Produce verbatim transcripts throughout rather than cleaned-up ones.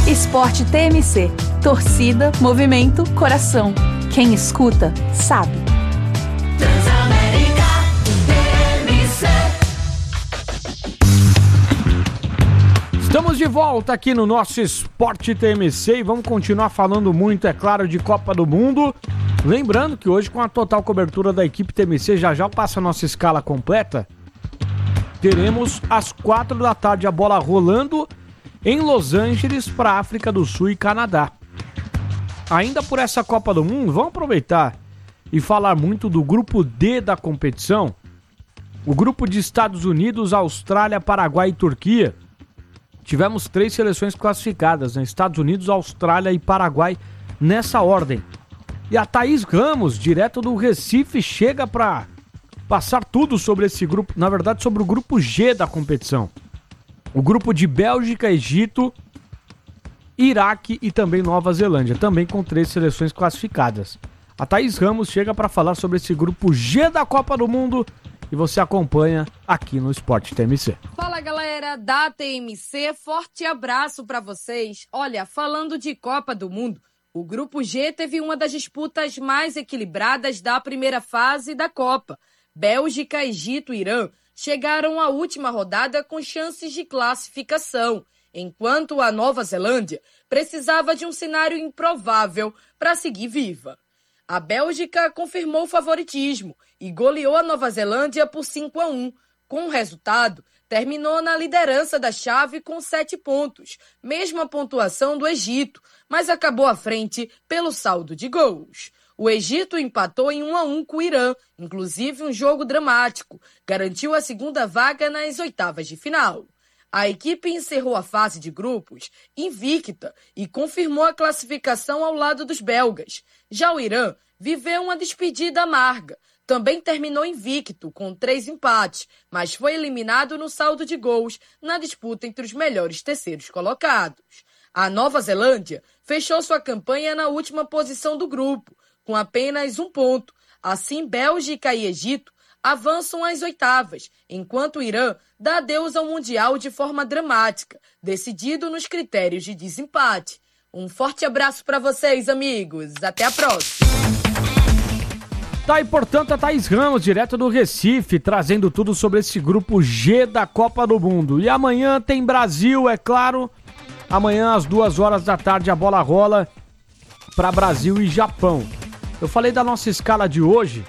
Esporte T M C. Torcida, movimento, coração. Quem escuta, sabe. Transamérica T M C. Estamos de volta aqui no nosso Esporte T M C e vamos continuar falando muito, é claro, de Copa do Mundo. Lembrando que hoje, com a total cobertura da equipe T M C, já já passa a nossa escala completa. Teremos às quatro da tarde a bola rolando em Los Angeles para África do Sul e Canadá. Ainda por essa Copa do Mundo, vamos aproveitar e falar muito do grupo D da competição. O grupo de Estados Unidos, Austrália, Paraguai e Turquia. Tivemos três seleções classificadas, né? Estados Unidos, Austrália e Paraguai nessa ordem. E a Thaís Ramos, direto do Recife, chega para passar tudo sobre esse grupo, na verdade sobre o grupo G da competição. O grupo de Bélgica, Egito, Iraque e também Nova Zelândia, também com três seleções classificadas. A Thaís Ramos chega para falar sobre esse grupo G da Copa do Mundo e você acompanha aqui no Esporte T M C. Fala galera da T M C, forte abraço para vocês. Olha, falando de Copa do Mundo, o grupo G teve uma das disputas mais equilibradas da primeira fase da Copa. Bélgica, Egito e Irã chegaram à última rodada com chances de classificação, enquanto a Nova Zelândia precisava de um cenário improvável para seguir viva. A Bélgica confirmou o favoritismo e goleou a Nova Zelândia por cinco a um. Com o resultado, terminou na liderança da chave com sete pontos, mesma pontuação do Egito, mas acabou à frente pelo saldo de gols. O Egito empatou em um a um com o Irã, inclusive um jogo dramático, garantiu a segunda vaga nas oitavas de final. A equipe encerrou a fase de grupos invicta e confirmou a classificação ao lado dos belgas. Já o Irã viveu uma despedida amarga. Também terminou invicto, com três empates, mas foi eliminado no saldo de gols na disputa entre os melhores terceiros colocados. A Nova Zelândia fechou sua campanha na última posição do grupo, com apenas um ponto. Assim, Bélgica e Egito avançam às oitavas, enquanto o Irã dá adeus ao Mundial de forma dramática, decidido nos critérios de desempate. Um forte abraço para vocês, amigos. Até a próxima. Tá, e portanto a Thaís Ramos, direto do Recife, trazendo tudo sobre esse grupo G da Copa do Mundo. E amanhã tem Brasil, é claro. Amanhã às duas horas da tarde a bola rola para Brasil e Japão. Eu falei da nossa escala de hoje.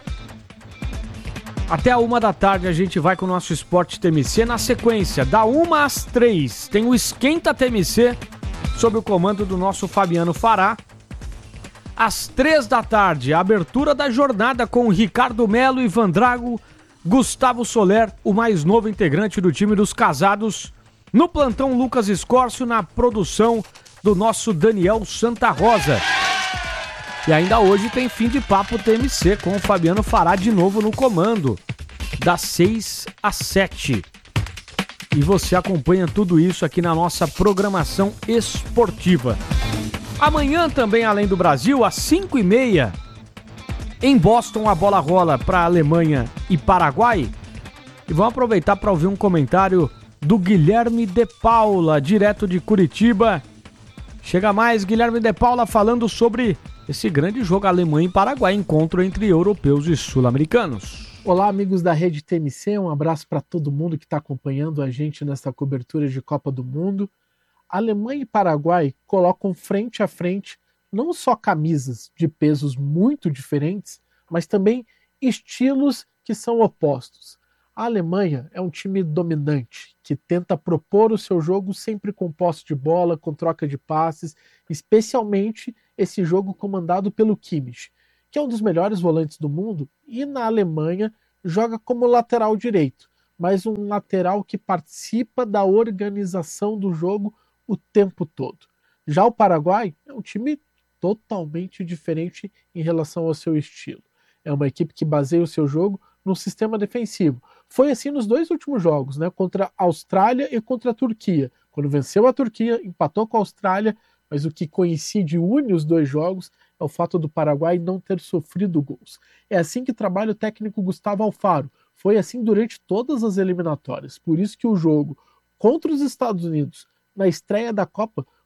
Até a uma da tarde a gente vai com o nosso Esporte T M C. Na sequência, da uma às três, tem o Esquenta T M C, sob o comando do nosso Fabiano Fará. Às três da tarde, a abertura da jornada com Ricardo Melo, Ivan Drago, Gustavo Soler, o mais novo integrante do time dos casados. No plantão, Lucas Escórcio, na produção do nosso Daniel Santa Rosa. E ainda hoje tem fim de papo T M C com o Fabiano Fará de novo no comando, das seis às sete. E você acompanha tudo isso aqui na nossa programação esportiva. Amanhã também, além do Brasil, às cinco e meia, em Boston, a bola rola para Alemanha e Paraguai. E vamos aproveitar para ouvir um comentário do Guilherme de Paula, direto de Curitiba. Chega mais, Guilherme de Paula, falando sobre esse grande jogo Alemanha e Paraguai, encontro entre europeus e sul-americanos. Olá, amigos da Rede T M C, um abraço para todo mundo que está acompanhando a gente nessa cobertura de Copa do Mundo. Alemanha e Paraguai colocam frente a frente não só camisas de pesos muito diferentes, mas também estilos que são opostos. A Alemanha é um time dominante, que tenta propor o seu jogo sempre com posse de bola, com troca de passes, especialmente esse jogo comandado pelo Kimmich, que é um dos melhores volantes do mundo, e na Alemanha joga como lateral direito, mas um lateral que participa da organização do jogo o tempo todo. Já o Paraguai é um time totalmente diferente em relação ao seu estilo. É uma equipe que baseia o seu jogo no sistema defensivo. Foi assim nos dois últimos jogos, né, contra a Austrália e contra a Turquia. Quando venceu a Turquia, empatou com a Austrália, mas o que coincide e une os dois jogos é o fato do Paraguai não ter sofrido gols. É assim que trabalha o técnico Gustavo Alfaro. Foi assim durante todas as eliminatórias. Por isso que o jogo contra os Estados Unidos, na estreia da Copa,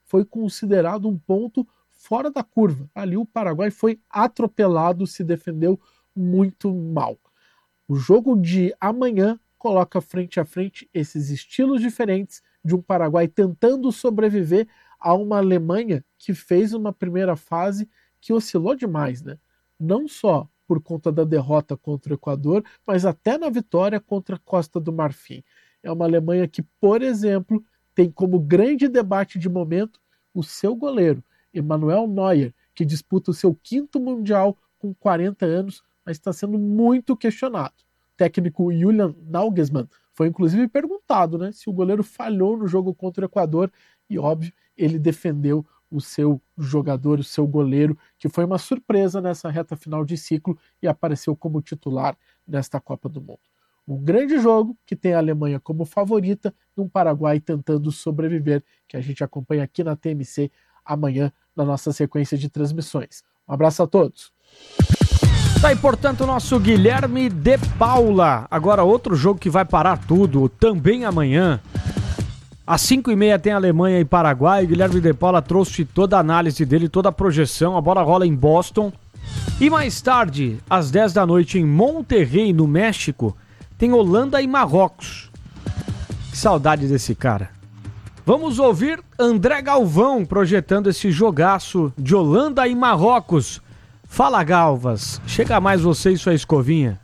foi considerado um ponto fora da curva. Ali o Paraguai foi atropelado, se defendeu muito mal. O jogo de amanhã coloca frente a frente esses estilos diferentes de um Paraguai tentando sobreviver a uma Alemanha que fez uma primeira fase que oscilou demais, né? Não só por conta da derrota contra o Equador, mas até na vitória contra a Costa do Marfim. É uma Alemanha que, por exemplo, tem como grande debate de momento o seu goleiro, Emanuel Neuer, que disputa o seu quinto Mundial com quarenta anos, mas está sendo muito questionado. O técnico Julian Nagelsmann foi inclusive perguntado, né, se o goleiro falhou no jogo contra o Equador, e óbvio, ele defendeu o seu jogador, o seu goleiro, que foi uma surpresa nessa reta final de ciclo e apareceu como titular nesta Copa do Mundo. Um grande jogo que tem a Alemanha como favorita e um Paraguai tentando sobreviver, que a gente acompanha aqui na T M C amanhã na nossa sequência de transmissões. Um abraço a todos. Tá aí, portanto, o nosso Guilherme de Paula. Agora outro jogo que vai parar tudo, também amanhã. Às cinco e meia tem Alemanha e Paraguai. O Guilherme de Paula trouxe toda a análise dele, toda a projeção. A bola rola em Boston. E mais tarde, às dez da noite, em Monterrey, no México, tem Holanda e Marrocos. Que saudade desse cara. Vamos ouvir André Galvão projetando esse jogaço de Holanda e Marrocos. Fala, Galvas. Chega mais você e sua escovinha.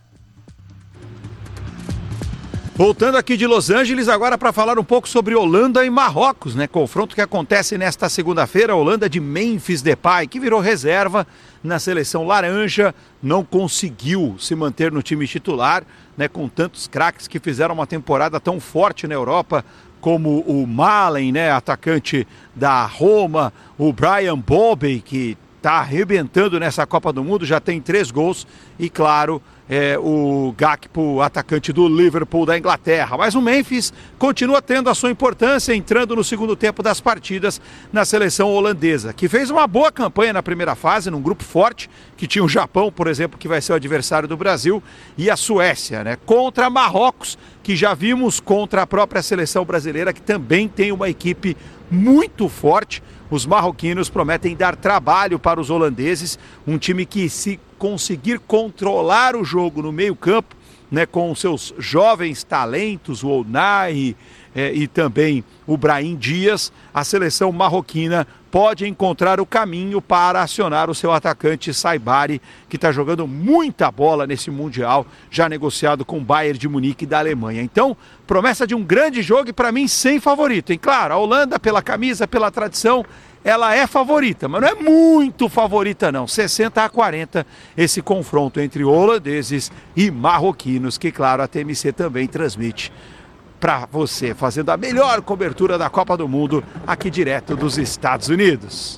Voltando aqui de Los Angeles agora para falar um pouco sobre Holanda e Marrocos, né? Confronto que acontece nesta segunda-feira. Holanda de Memphis Depay, que virou reserva na seleção laranja, não conseguiu se manter no time titular, né? Com tantos craques que fizeram uma temporada tão forte na Europa, como o Malen, né? Atacante da Roma, o Brian Bobby, que está arrebentando nessa Copa do Mundo, já tem três gols, e claro, é, o Gakpo, atacante do Liverpool da Inglaterra. Mas o Memphis continua tendo a sua importância, entrando no segundo tempo das partidas na seleção holandesa, que fez uma boa campanha na primeira fase, num grupo forte, que tinha o Japão, por exemplo, que vai ser o adversário do Brasil, e a Suécia, né? Contra Marrocos, que já vimos contra a própria seleção brasileira, que também tem uma equipe muito forte. Os marroquinos prometem dar trabalho para os holandeses, um time que, se conseguir controlar o jogo no meio-campo, né, com seus jovens talentos, o Unai é, e também o Brahim Dias, a seleção marroquina pode encontrar o caminho para acionar o seu atacante Saibari, que está jogando muita bola nesse Mundial, já negociado com o Bayern de Munique da Alemanha. Então, promessa de um grande jogo e, para mim, sem favorito. Hein? Claro, a Holanda, pela camisa, pela tradição, ela é favorita, mas não é muito favorita não. sessenta a quarenta esse confronto entre holandeses e marroquinos, que, claro, a T M C também transmite para você, fazendo a melhor cobertura da Copa do Mundo aqui direto dos Estados Unidos.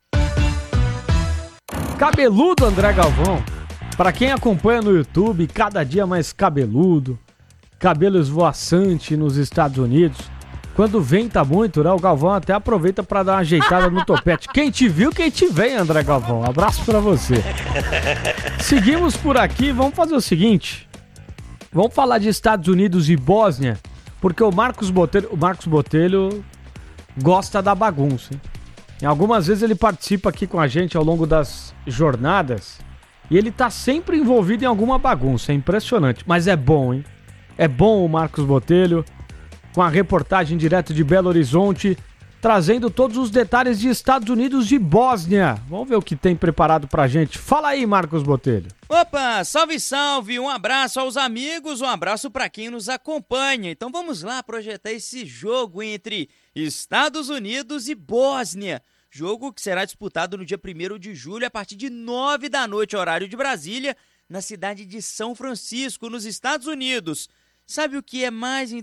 Cabeludo, André Galvão. Para quem acompanha no YouTube, cada dia mais cabeludo, cabelo esvoaçante nos Estados Unidos. Quando venta muito, né, o Galvão até aproveita para dar uma ajeitada no topete. Quem te viu, quem te vem, André Galvão. Abraço para você. Seguimos por aqui, vamos fazer o seguinte. Vamos falar de Estados Unidos e Bósnia, porque o Marcos Botelho, o Marcos Botelho gosta da bagunça, hein? E algumas vezes ele participa aqui com a gente ao longo das jornadas e ele tá sempre envolvido em alguma bagunça, é impressionante, mas é bom, hein? É bom o Marcos Botelho, com a reportagem direto de Belo Horizonte, trazendo todos os detalhes de Estados Unidos e Bósnia. Vamos ver o que tem preparado pra gente. Fala aí, Marcos Botelho. Opa, salve, salve, um abraço aos amigos, um abraço pra quem nos acompanha. Então vamos lá projetar esse jogo entre Estados Unidos e Bósnia. Jogo que será disputado no dia primeiro de julho, a partir de nove da noite, horário de Brasília, na cidade de São Francisco, nos Estados Unidos. Sabe o que é mais interessante?